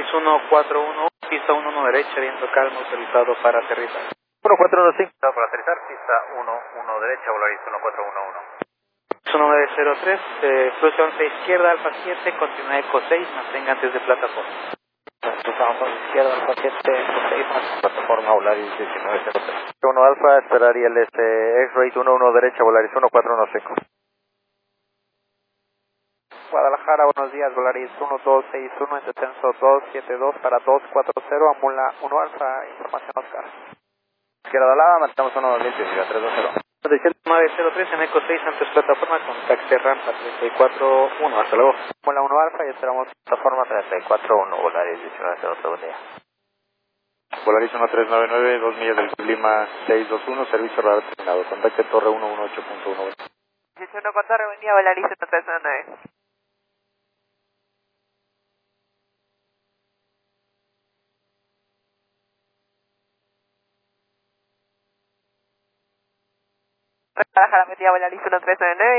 Volaris 141, pista 11 derecha, viento calmo, autorizado para aterrizar. 1415, para aterrizar, pista 11 derecha, Volaris 1411. 1903, cruce 11 izquierda, Alfa 7, continúa Eco 6, mantenga antes de plataforma. Cruzamos a la izquierda, Alfa 7, Eco 6, plataforma Volaris 1903. 1 Alfa, esperaría el X-Rate 11 derecha, Volaris 1415. Guadalajara, buenos días, Volaris 1261 en descenso 272 para 240, Amula 1 Alfa, información Oscar. Izquierda alada, mantenemos 1 limpio, 320. 903 en Eco 6 antes plataforma con taxi rampa 341, hasta luego. Amula 1 Alfa y esperamos plataforma 341, Volaris 1903, buen día. Volaris 1399, 2 millas del Lima 621, servicio radar terminado, contacte torre 118.1. 18 con torre, buen día, Volaris 1399. Guadalajara, buen día, Volaris 1399.